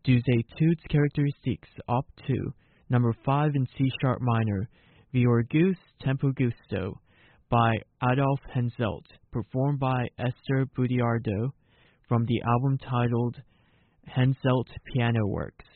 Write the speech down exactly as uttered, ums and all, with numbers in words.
Dus Etudes Characteristiques Op two, number five in C sharp minor, Viorgus Tempo Gusto, by Adolf Henselt, performed by Esther Budiardo, from the album titled Henselt Piano Works.